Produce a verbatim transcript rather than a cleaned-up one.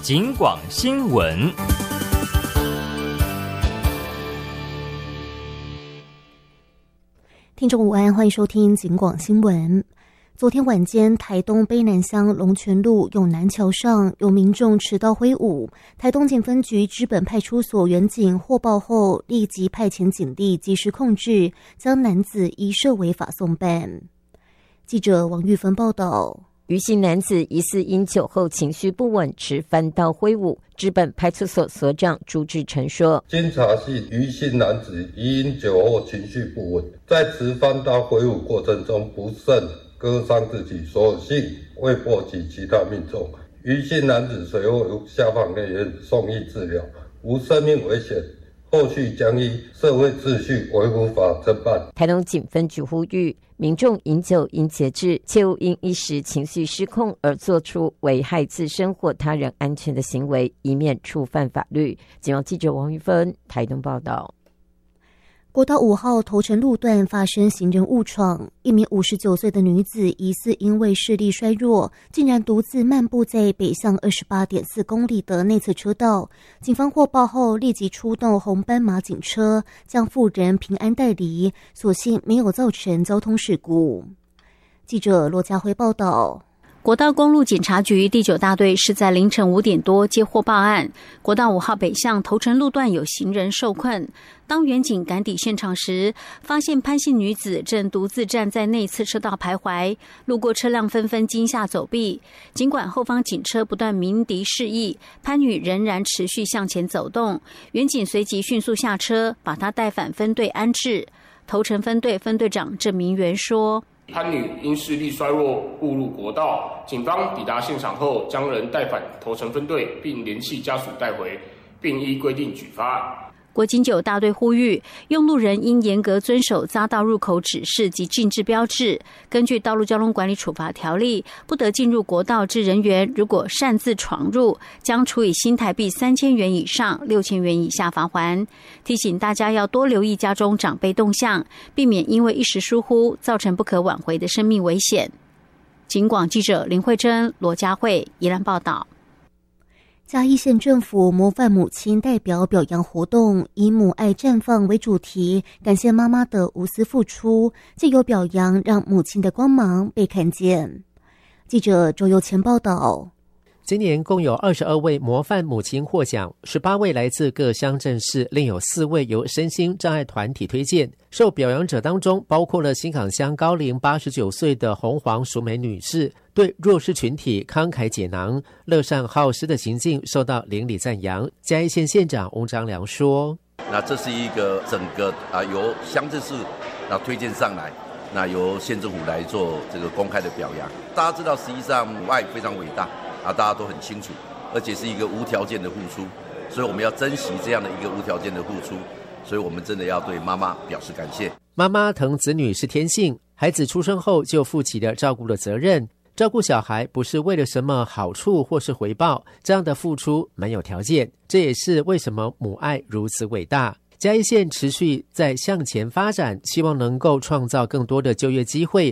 警广新闻。 听众午安，欢迎收听警广新闻。昨天晚间，台东卑南乡龙泉路永南桥上有民众持刀挥舞，台东警分局知本派出所员警获报后，立即派遣警力及时控制，将男子移设违法送办。记者王玉芬报道。 余姓男子疑似因酒后情绪不稳，持翻刀挥舞。知本派出所所长朱志成说：“ 经查系余姓男子因酒后情绪不稳，在持翻刀挥舞过程中不慎割伤自己，所幸未波及其他民众。余姓男子随后下放内院送医治疗，无生命危险。”后续将依社会秩序维护法侦办。 台东警分局呼吁民众饮酒应节制，切勿因一时情绪失控而做出危害自身或他人安全的行为，以免触犯法律。警方记者王玉芬台东报道。 国道五号头城路段发生行人误闯，一名五十九岁的女子疑似因为视力衰弱，竟然独自漫步在北向 二十八点四公里的内侧车道。警方获报后立即出动红斑马警车，将妇人平安带离，所幸没有造成交通事故。记者罗家辉报道。 国道公路警察局第九大队是在凌晨五点多接获报案，国道五号北向头城路段有行人受困。当员警赶抵现场时，发现潘姓女子正独自站在内侧车道徘徊，路过车辆纷纷惊吓走避。尽管后方警车不断鸣笛示意，潘女仍然持续向前走动。员警随即迅速下车，把她带返分队安置。头城分队分队长郑明元说：“ 潘女因视力衰弱误入国道，警方抵达现场后，将人带返头城分队，并联系家属带回，并依规定举发。” 国警九大队呼吁，用路人应严格遵守匝道入口指示及禁制标志。根据《道路交通管理处罚条例》，不得进入国道之人员，如果擅自闯入，将处以新台币三千元以上六千元以下罚锾。提醒大家要多留意家中长辈动向，避免因为一时疏忽造成不可挽回的生命危险。警广记者林慧珍、罗佳慧宜兰报道。 嘉义县政府模范母亲代表表扬活动以母爱绽放为主题，感谢妈妈的无私付出，藉由表扬让母亲的光芒被看见。记者周佑前报道。 今年共有二十二位模范母亲获奖，十八位来自各乡镇市，另有四位由身心障碍团体推荐。受表扬者当中，包括了新港乡高龄八十九岁的红黄淑美女士，对弱势群体慷慨解囊、乐善好施的行径受到邻里赞扬。嘉义县县长翁章良说：“ 那这是一个整个啊由乡镇市那推荐上来，那由县政府来做这个公开的表扬。大家知道，实际上母爱非常伟大。”啊，大家都很清楚，而且是一个无条件的付出，所以我们要珍惜这样的一个无条件的付出，所以我们真的要对妈妈表示感谢。 妈妈疼子女是天性，孩子出生后就负起了照顾的责任，照顾小孩不是为了什么好处或是回报，这样的付出没有条件，这也是为什么母爱如此伟大。嘉义县持续在向前发展，希望能够创造更多的就业机会，